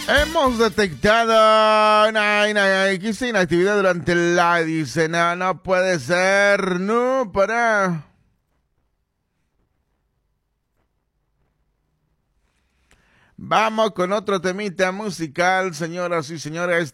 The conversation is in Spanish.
Hemos detectado X inactividad durante el live. Dice, no, no puede ser. No, para. Vamos con otro temita musical, señoras y señores.